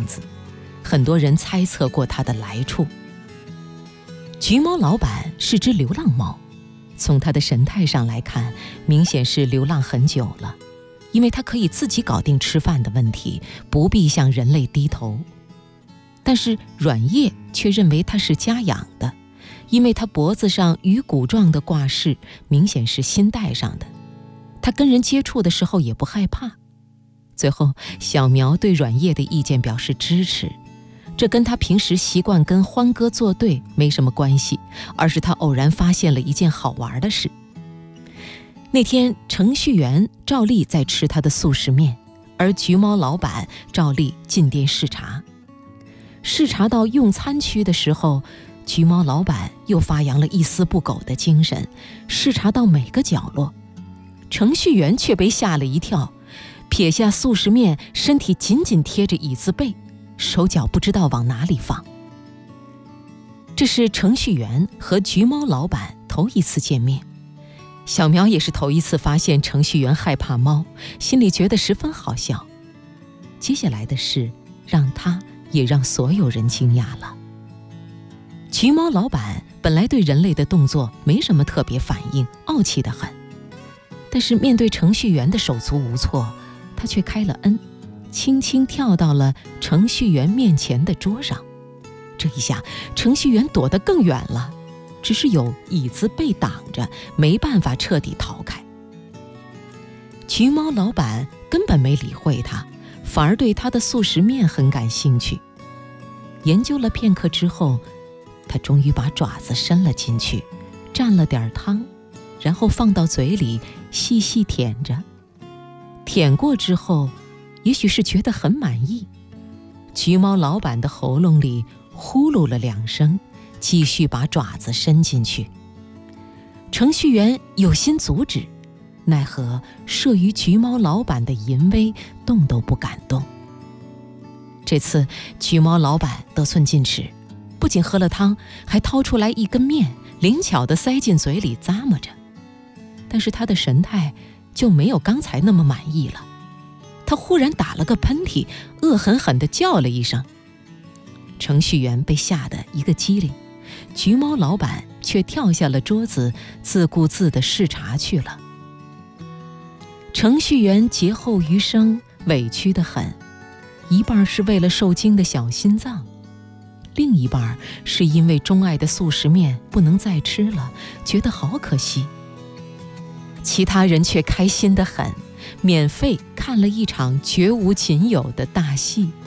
样子，很多人猜测过它的来处。橘猫老板是只流浪猫，从它的神态上来看，明显是流浪很久了，因为它可以自己搞定吃饭的问题，不必向人类低头。但是阮叶却认为它是家养的，因为它脖子上鱼骨状的挂饰明显是新戴上的，它跟人接触的时候也不害怕。最后小苗对阮叶的意见表示支持，这跟他平时习惯跟欢哥作对没什么关系，而是他偶然发现了一件好玩的事。那天程序员照例在吃他的速食面，而橘猫老板照例进店视察。视察到用餐区的时候，橘猫老板又发扬了一丝不苟的精神，视察到每个角落。程序员却被吓了一跳，撇下速食面，身体紧紧贴着椅子背，手脚不知道往哪里放。这是程序员和橘猫老板头一次见面，小苗也是头一次发现程序员害怕猫，心里觉得十分好笑。接下来的事让他也让所有人惊讶了。橘猫老板本来对人类的动作没什么特别反应，傲气得很，但是面对程序员的手足无措，他却开了恩，轻轻跳到了程序员面前的桌上。这一下程序员躲得更远了，只是有椅子被挡着，没办法彻底逃开。橘猫老板根本没理会他，反而对他的速食面很感兴趣。研究了片刻之后，他终于把爪子伸了进去，蘸了点汤，然后放到嘴里细细舔着。舔过之后，也许是觉得很满意，橘猫老板的喉咙里呼噜了2声，继续把爪子伸进去。程序员有心阻止，奈何慑于橘猫老板的淫威，动都不敢动。这次橘猫老板得寸进尺，不仅喝了汤，还掏出来一根面，灵巧地塞进嘴里咂摸着。但是他的神态就没有刚才那么满意了，他忽然打了个喷嚏，恶狠狠地叫了一声。程序员被吓得一个机灵，橘猫老板却跳下了桌子，自顾自地视察去了。程序员劫后余生，委屈得很，一半是为了受惊的小心脏，另一半是因为钟爱的速食面不能再吃了，觉得好可惜。其他人却开心得很，免费看了一场绝无仅有的大戏。